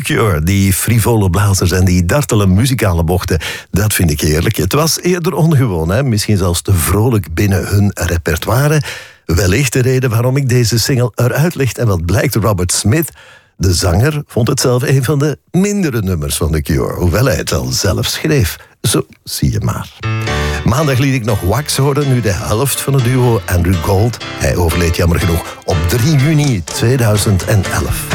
Cure, die frivole blazers en die dartele muzikale bochten, dat vind ik heerlijk. Het was eerder ongewoon, hè? Misschien zelfs te vrolijk binnen hun repertoire. Wellicht de reden waarom ik deze single eruit licht. En wat blijkt, Robert Smith, de zanger, vond het zelf een van de mindere nummers van The Cure, hoewel hij het wel zelf schreef. Zo, zie je maar. Maandag liet ik nog Wax horen, nu de helft van het duo Andrew Gold. Hij overleed jammer genoeg op 3 juni 2011.